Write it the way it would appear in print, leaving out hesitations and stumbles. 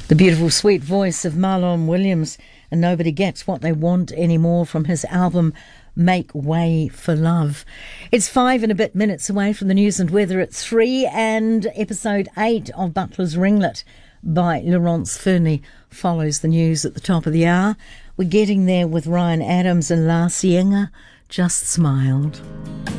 The beautiful, sweet voice of Marlon Williams, and Nobody Gets What They Want Anymore from his album Make Way for Love. It's 5 and a bit minutes away from the news and weather at 3, and episode 8 of Butler's Ringlet by Laurence Fernie follows the news at the top of the hour. We're getting there with Ryan Adams, and La Cienga Just Smiled.